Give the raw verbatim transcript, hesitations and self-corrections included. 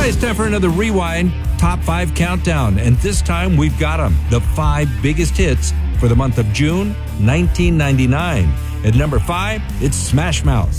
right, it's time for another Rewind Top five Countdown. And this time we've got them, the five biggest hits for the month of June nineteen ninety-nine. At number five, it's Smash Mouth.